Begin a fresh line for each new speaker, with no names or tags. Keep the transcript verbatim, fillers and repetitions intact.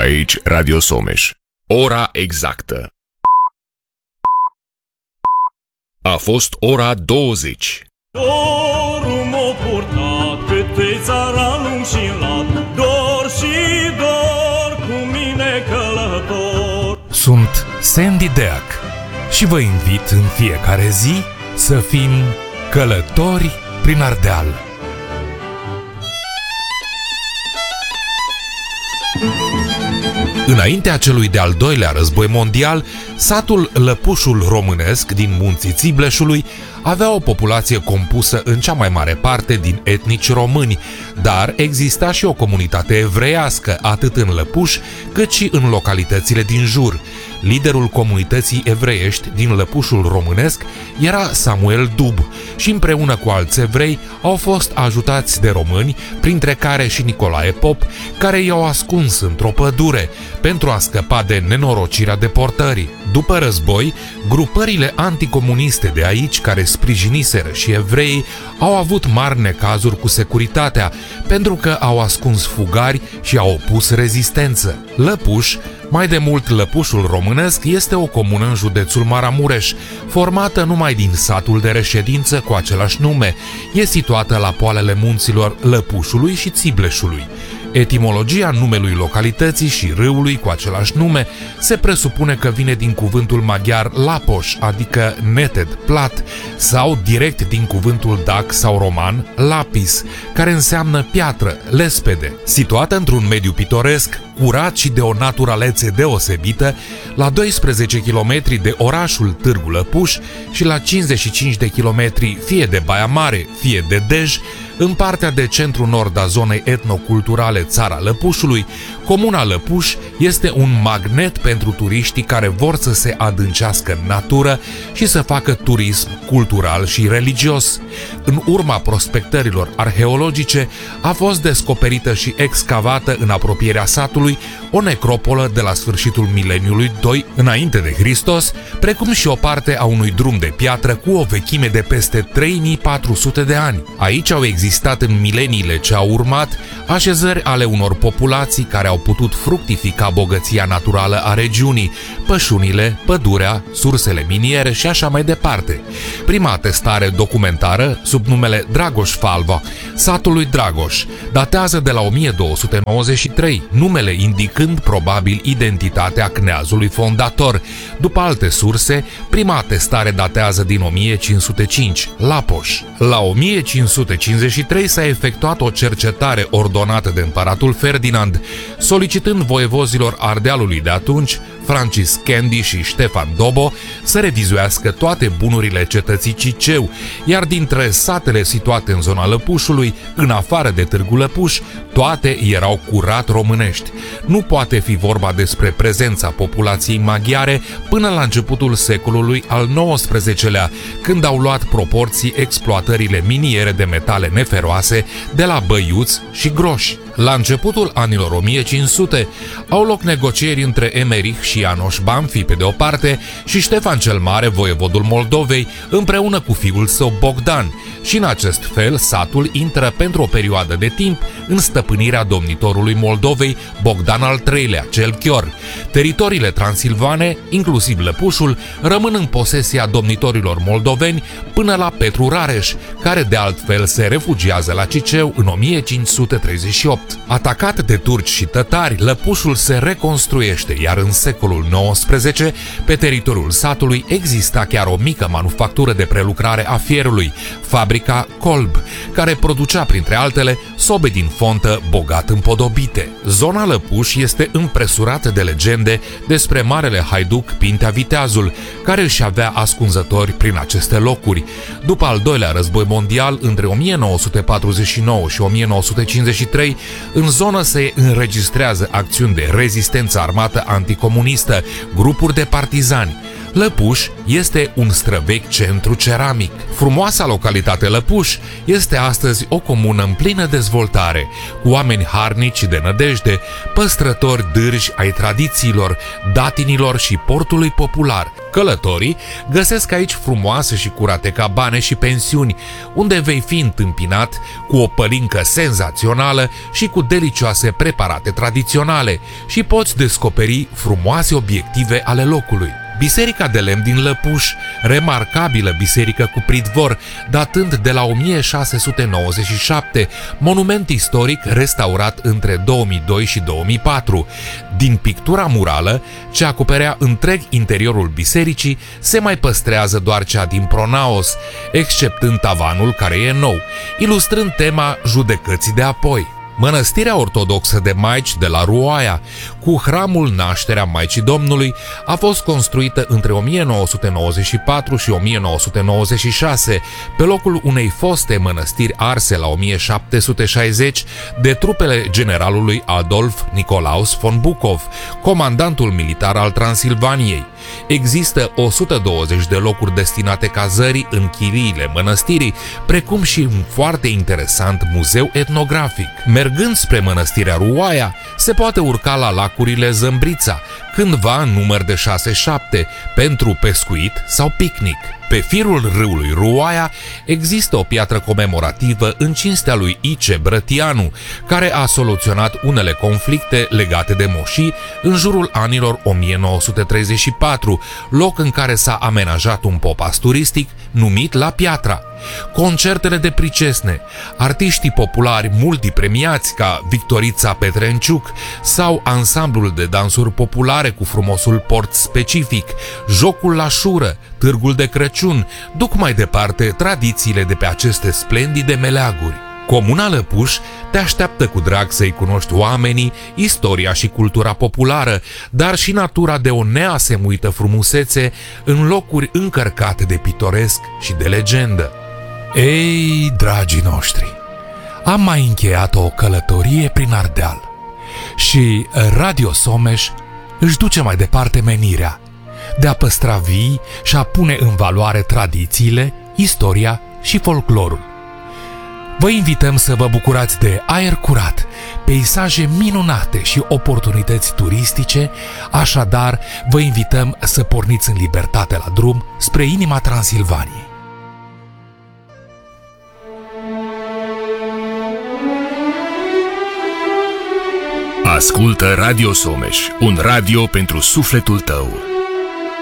Aici Radio Someș. Ora exactă. A fost ora douăzeci.
Dorul m-a purtat câte țaranul și lat, dor și dor cu mine călător.
Sunt Sandy Deac și vă invit în fiecare zi să fim călători prin Ardeal. Înaintea celui de-al doilea război mondial, satul Lăpușul Românesc din munții Țibleșului avea o populație compusă în cea mai mare parte din etnici români, dar exista și o comunitate evreiască atât în Lăpuș cât și în localitățile din jur. Liderul comunității evreiești din Lăpușul Românesc era Samuel Dub și împreună cu alți evrei au fost ajutați de români, printre care și Nicolae Pop, care i-au ascuns într-o pădure pentru a scăpa de nenorocirea deportării. După război, grupările anticomuniste de aici, care sprijiniseră și evreii, au avut mari necazuri cu securitatea, pentru că au ascuns fugari și au opus rezistență. Lăpuș, mai de mult Lăpușul Românesc, este o comună în județul Maramureș, formată numai din satul de reședință cu același nume. E situată la poalele munților Lăpușului și Țibleșului. Etimologia numelui localității și râului cu același nume se presupune că vine din cuvântul maghiar lapoș, adică neted, plat, sau direct din cuvântul dac sau roman lapis, care înseamnă piatră, lespede. Situată într-un mediu pitoresc, curat și de o naturalețe deosebită, la doisprezece kilometri de orașul Târgu Lăpuș și la cincizeci și cinci de kilometri fie de Baia Mare, fie de Dej, în partea de centru-nord a zonei etnoculturale Țara Lăpușului, comuna Lăpuș este un magnet pentru turiștii care vor să se adâncească în natură și să facă turism cultural și religios. În urma prospectărilor arheologice a fost descoperită și excavată în apropierea satului o necropolă de la sfârșitul mileniului doi înainte de Hristos, precum și o parte a unui drum de piatră cu o vechime de peste trei mii patru sute de ani. Aici au existat în mileniile ce au urmat așezări ale unor populații care au putut fructifica bogăția naturală a regiunii, pășunile, pădurea, sursele miniere și așa mai departe. Prima atestare documentară, sub numele Dragoș Falva, satului Dragoș, datează de la o mie două sute nouăzeci și trei, numele indicând probabil identitatea cneazului fondator. După alte surse, prima atestare datează din o mie cinci sute cinci, Lapoș. La o mie cinci sute cincizeci și trei s-a efectuat o cercetare ordonată de împăratul Ferdinand, solicitând voievozilor Ardealului de atunci, Francis Candy și Ștefan Dobo, să revizuiască toate bunurile cetății Ciceu, iar dintre satele situate în zona Lăpușului, în afară de Târgu Lăpuș, toate erau curat românești. Nu poate fi vorba despre prezența populației maghiare până la începutul secolului al nouăsprezecelea, când au luat proporții exploatările miniere de metale neferoase de la băiuți și groși. La începutul anilor o mie cinci sute au loc negocieri între Emerich și Ianoș Banfi pe de o parte și Ștefan cel Mare, voievodul Moldovei, împreună cu fiul său Bogdan, și în acest fel satul intră pentru o perioadă de timp în stăpânirea domnitorului Moldovei, Bogdan al treilea, cel Chior. Teritoriile transilvane, inclusiv Lăpușul, rămân în posesia domnitorilor moldoveni până la Petru Rareș, care de altfel se refugiază la Ciceu în o mie cinci sute treizeci și opt. Atacat de turci și tătari, Lăpușul se reconstruiește, iar în secolul nouăsprezece, pe teritoriul satului exista chiar o mică manufactură de prelucrare a fierului, fabrica Kolb, care producea, printre altele, sobe din fontă bogat împodobite. Zona Lăpuș este împresurată de legende despre marele haiduc Pintea Viteazul, care își avea ascunzători prin aceste locuri. După al doilea război mondial, între o mie nouă sute patruzeci și nouă și o mie nouă sute cincizeci și trei, în zonă se înregistrează acțiuni de rezistență armată anticomunistă, grupuri de partizani. Lăpuș este un străvechi centru ceramic. Frumoasa localitate Lăpuș este astăzi o comună în plină dezvoltare, cu oameni harnici de nădejde, păstrători dârji ai tradițiilor, datinilor și portului popular. Călătorii găsesc aici frumoase și curate cabane și pensiuni, unde vei fi întâmpinat cu o pălincă senzațională și cu delicioase preparate tradiționale și poți descoperi frumoase obiective ale locului. Biserica de lemn din Lăpuș, remarcabilă biserică cu pridvor, datând de la o mie șase sute nouăzeci și șapte, monument istoric restaurat între două mii doi și două mii patru. Din pictura murală, ce acoperea întreg interiorul bisericii, se mai păstrează doar cea din pronaos, exceptând tavanul care e nou, ilustrând tema judecății de apoi. Mănăstirea ortodoxă de Maici de la Ruoaia, cu hramul Nașterea Maicii Domnului, a fost construită între o mie nouă sute nouăzeci și patru și o mie nouă sute nouăzeci și șase, pe locul unei foste mănăstiri arse la o mie șapte sute șaizeci de trupele generalului Adolf Nicolaus von Bucov, comandantul militar al Transilvaniei. Există o sută douăzeci de locuri destinate cazării în chiriile mănăstirii, precum și un foarte interesant muzeu etnografic. Mergând spre mănăstirea Ruoaia, se poate urca la lacurile Zâmbrița, cândva în număr de șase șapte, pentru pescuit sau picnic. Pe firul râului Ruoaia există o piatră comemorativă în cinstea lui Ice Brătianu, care a soluționat unele conflicte legate de moșii în jurul anilor o mie nouă sute treizeci și patru, loc în care s-a amenajat un popas turistic numit La Piatra. Concertele de pricesne, artiștii populari multipremiați ca Victorița Petrenciuc sau ansamblul de dansuri populare cu frumosul port specific, jocul la șură, târgul de Crăciun, duc mai departe tradițiile de pe aceste splendide meleaguri. Comuna Lăpuș te așteaptă cu drag să-i cunoști oamenii, istoria și cultura populară, dar și natura de o neasemuită frumusețe în locuri încărcate de pitoresc și de legendă. Ei, dragii noștri, am mai încheiat o călătorie prin Ardeal și Radio Someș își duce mai departe menirea de a păstra vii și a pune în valoare tradițiile, istoria și folclorul. Vă invităm să vă bucurați de aer curat, peisaje minunate și oportunități turistice, așadar vă invităm să porniți în libertate la drum spre inima Transilvaniei.
Ascultă Radio Someș, un radio pentru sufletul tău.